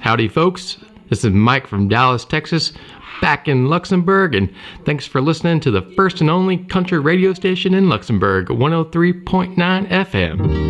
Howdy, folks. This is Mike from Dallas, Texas, back in Luxembourg, and thanks for listening to the first and only country radio station in Luxembourg, 103.9 FM.